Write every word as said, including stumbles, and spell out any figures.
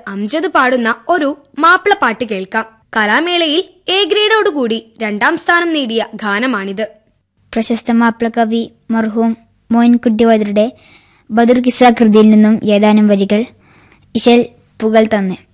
അംജദ് പാടുന്ന ഒരു മാപ്പിളപ്പാട്ട് കേൾക്കാം. കലാമേളയിൽ എ ഗ്രേഡോടുകൂടി രണ്ടാം സ്ഥാനം നേടിയ ഗാനമാണിത്. പ്രശസ്ത മാപ്പിള കവി മർഹൂം മോയിൻകുട്ടി വൈദ്യരുടെ ബദർ കിസ്സ കൃതിയിൽ നിന്നും ഏതാനും വരികൾ. ഇശൽ പുകൽ തന്നെ.